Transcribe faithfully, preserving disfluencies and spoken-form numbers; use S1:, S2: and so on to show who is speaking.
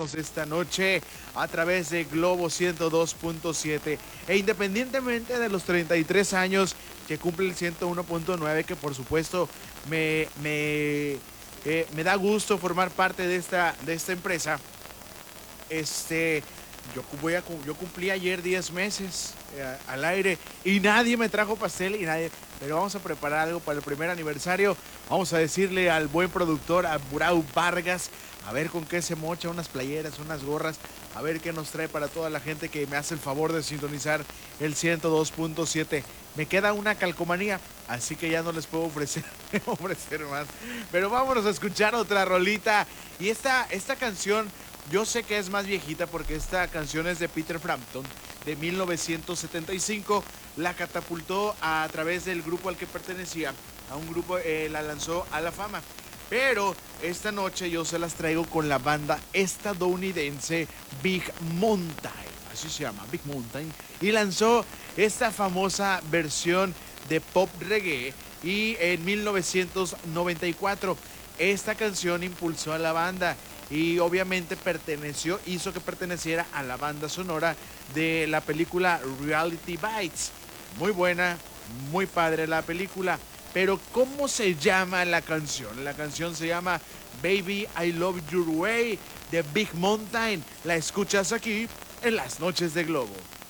S1: acompañarnos esta noche a través de Globo ciento dos punto siete. E independientemente de los treinta y tres años que cumple el ciento uno punto nueve, que por supuesto me, me, eh, me da gusto formar parte de esta, de esta empresa. Este, yo, voy a, yo cumplí ayer diez meses eh, al aire y nadie me trajo pastel y nadie, pero vamos a preparar algo para el primer aniversario. Vamos a decirle al buen productor, a Burau Vargas, a ver con qué se mocha, unas playeras, unas gorras, a ver qué nos trae para toda la gente que me hace el favor de sintonizar el ciento dos punto siete. Me queda una calcomanía, así que ya no les puedo ofrecer, ofrecer más. Pero vámonos a escuchar otra rolita. Y esta, esta canción, yo sé que es más viejita porque esta canción es de Peter Frampton, de mil novecientos setenta y cinco. La catapultó a, a través del grupo al que pertenecía, a un grupo, eh, la lanzó a la fama. Pero esta noche yo se las traigo con la banda estadounidense Big Mountain, así se llama, Big Mountain, y lanzó esta famosa versión de pop reggae. Y en mil novecientos noventa y cuatro esta canción impulsó a la banda y obviamente perteneció, hizo que perteneciera a la banda sonora de la película Reality Bites. Muy buena, muy padre la película. Pero ¿cómo se llama la canción? La canción se llama Baby I Love Your Way de Big Mountain. La escuchas aquí en Las Noches de Globo.